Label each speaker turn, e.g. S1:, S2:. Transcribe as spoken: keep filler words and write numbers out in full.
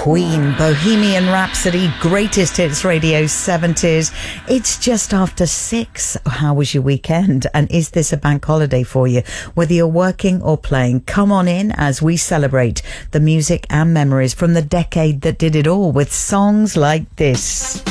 S1: Queen, Bohemian Rhapsody, Greatest Hits Radio seventies. It's just after six. How was your weekend? And is this a bank holiday for you? Whether you're working or playing, come on in as we celebrate the music and memories from the decade that did it all with songs like this.